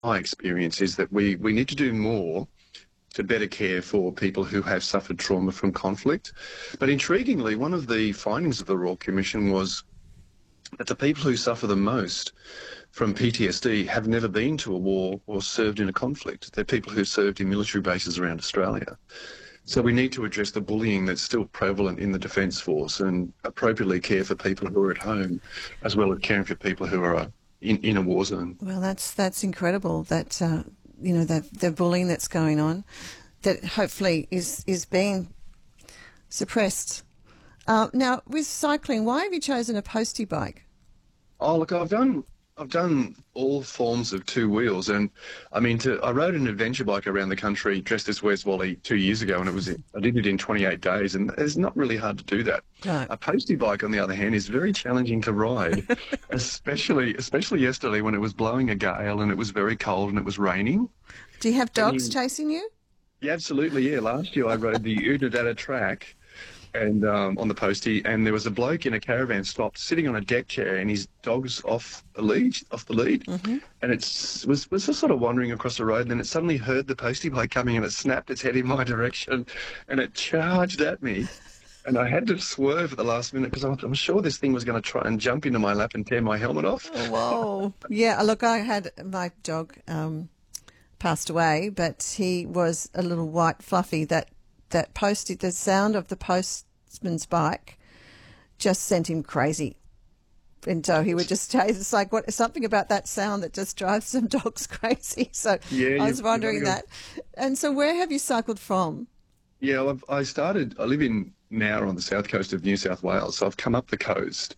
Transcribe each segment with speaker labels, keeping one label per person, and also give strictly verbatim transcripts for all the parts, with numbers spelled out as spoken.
Speaker 1: my experience is that we, we need to do more to better care for people who have suffered trauma from conflict. But intriguingly, one of the findings of the Royal Commission was that the people who suffer the most from P T S D have never been to a war or served in a conflict. They're people who served in military bases around Australia. So we need to address the bullying that's still prevalent in the Defence Force and appropriately care for people who are at home, as well as caring for people who are in, in a war zone.
Speaker 2: Well, that's that's incredible. That uh, you know, the the bullying that's going on, that hopefully is is being suppressed. Uh, now, with cycling, why have you chosen a postie bike?
Speaker 1: Oh, look, I've done I've done all forms of two wheels, and I mean, to, I rode an adventure bike around the country dressed as Wes Wally two years ago, and it was I did it in twenty-eight days, and it's not really hard to do that.
Speaker 2: No.
Speaker 1: A postie bike, on the other hand, is very challenging to ride, especially especially yesterday when it was blowing a gale and it was very cold and it was raining.
Speaker 2: Do you have dogs
Speaker 1: you,
Speaker 2: chasing you?
Speaker 1: Yeah, absolutely. Yeah, last year I rode the Udadada track. And um, on the postie, and there was a bloke in a caravan stopped, sitting on a deck chair, and his dog's off the lead, off the lead,
Speaker 2: mm-hmm.
Speaker 1: and it was was just sort of wandering across the road, and then it suddenly heard the postie bike coming, and it snapped its head in my direction, and it charged at me, and I had to swerve at the last minute because I'm sure this thing was going to try and jump into my lap and tear my helmet off.
Speaker 2: Oh, whoa! Yeah, look, I had my dog um, passed away, but he was a little white fluffy that. That postie, the sound of the postman's bike just sent him crazy. And so he would just chase. It's like what something about that sound that just drives some dogs crazy. So
Speaker 1: yeah,
Speaker 2: I was wondering that. And so where have you cycled from?
Speaker 1: Yeah, well, I've, I started, I live in Nowra on the south coast of New South Wales. So I've come up the coast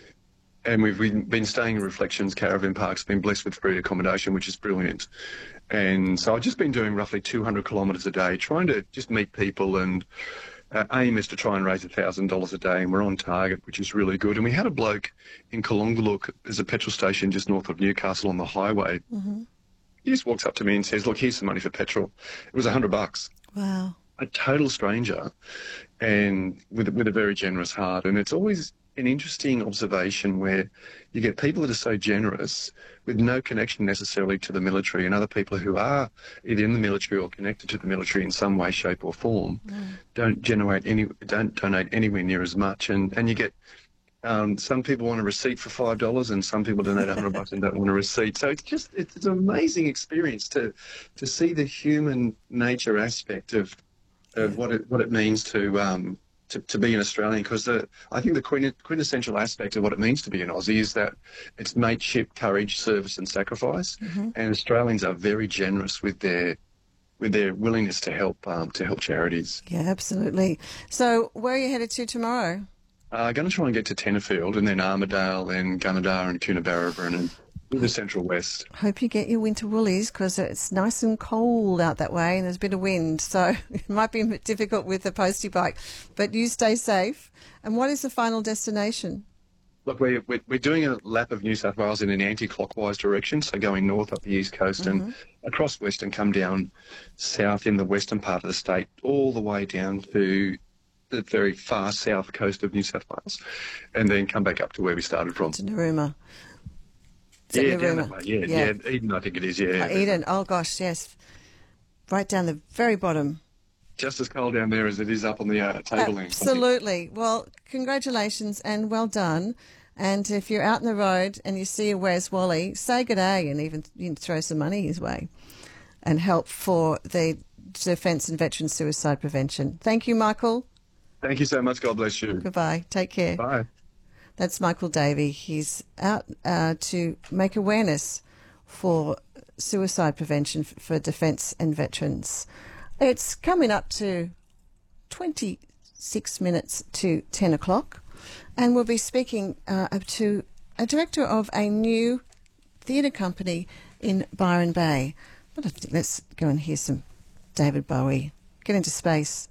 Speaker 1: and we've been staying in Reflections Caravan Parks, been blessed with free accommodation, which is brilliant. And so I've just been doing roughly two hundred kilometres a day, trying to just meet people, and uh, aim is to try and raise one thousand dollars a day, and we're on target, which is really good. And we had a bloke in Kalungaluk, there's a petrol station just north of Newcastle on the highway.
Speaker 2: Mm-hmm.
Speaker 1: He just walks up to me and says, look, here's some money for petrol. It was a hundred bucks.
Speaker 2: Wow.
Speaker 1: A total stranger, and with, with a very generous heart. And it's always an interesting observation where you get people that are so generous with no connection necessarily to the military, and other people who are either in the military or connected to the military in some way, shape or form mm. don't generate any, don't donate anywhere near as much. And, and you get um, some people want a receipt for five dollars and some people donate a hundred bucks and don't want a receipt. So it's just, it's, it's an amazing experience to, to see the human nature aspect of, of what it, what it means to, um, To, to be an Australian, because I think the quintessential aspect of what it means to be an Aussie is that it's mateship, courage, service and sacrifice. Mm-hmm. And Australians are very generous with their with their willingness to help um, to help charities.
Speaker 2: Yeah, absolutely. So where are you headed to tomorrow?
Speaker 1: I'm uh, going to try and get to Tenterfield and then Armidale and Gunnedah and Coonabarabran and the Central West.
Speaker 2: Hope you get your winter woolies because it's nice and cold out that way and there's a bit of wind, so it might be a bit difficult with the postie bike. But you stay safe. And what is the final destination?
Speaker 1: Look, we're, we're, we're doing a lap of New South Wales in an anti-clockwise direction, so going north up the east coast mm-hmm. and across west and come down south in the western part of the state, all the way down to the very far south coast of New South Wales, and then come back up to where we started from.
Speaker 2: To Narooma.
Speaker 1: Yeah, down that way. Yeah, yeah, yeah, Eden, I think it is, yeah.
Speaker 2: Oh, Eden, oh gosh, yes. Right down the very bottom.
Speaker 1: Just as cold down there as it is up on the uh, tableland.
Speaker 2: Absolutely. Well, congratulations and well done. And if you're out in the road and you see a Wes Wally, say good day and even you know, throw some money his way and help for the Defence and Veterans Suicide Prevention. Thank you, Michael.
Speaker 1: Thank you so much. God bless you.
Speaker 2: Goodbye. Take care.
Speaker 1: Bye.
Speaker 2: That's Michael Davey. He's out uh, to make awareness for suicide prevention for defence and veterans. It's coming up to twenty-six minutes to ten o'clock, and we'll be speaking uh, to a director of a new theatre company in Byron Bay. But I think let's go and hear some David Bowie. Get into space.